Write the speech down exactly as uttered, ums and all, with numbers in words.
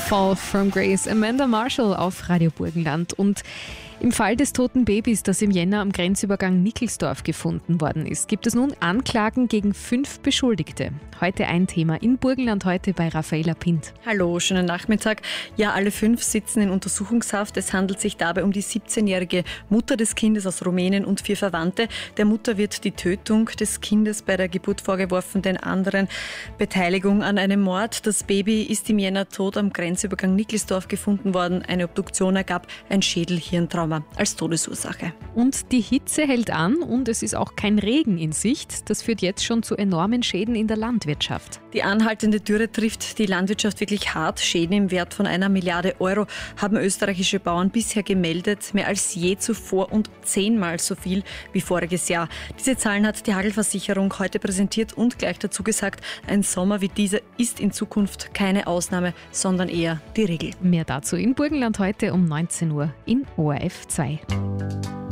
Fall from Grace, Amanda Marshall auf Radio Burgenland. Und im Fall des toten Babys, das im Jänner am Grenzübergang Nickelsdorf gefunden worden ist, gibt es nun Anklagen gegen fünf Beschuldigte. Heute ein Thema in Burgenland heute bei Raffaela Pint. Hallo, schönen Nachmittag. Ja, alle fünf sitzen in Untersuchungshaft. Es handelt sich dabei um die siebzehnjährige Mutter des Kindes aus Rumänien und vier Verwandte. Der Mutter wird die Tötung des Kindes bei der Geburt vorgeworfen, den anderen Beteiligung an einem Mord. Das Baby ist im Jänner tot am Grenzübergang Nickelsdorf gefunden worden. Eine Obduktion ergab ein Schädel-Hirntrauma als Todesursache. Und die Hitze hält an und es ist auch kein Regen in Sicht. Das führt jetzt schon zu enormen Schäden in der Landwirtschaft. Die anhaltende Dürre trifft die Landwirtschaft wirklich hart. Schäden im Wert von einer Milliarde Euro haben österreichische Bauern bisher gemeldet. Mehr als je zuvor und zehnmal so viel wie voriges Jahr. Diese Zahlen hat die Hagelversicherung heute präsentiert und gleich dazu gesagt, ein Sommer wie dieser ist in Zukunft keine Ausnahme, sondern eher die Regel. Mehr dazu in Burgenland heute um neunzehn Uhr in O R F zwei.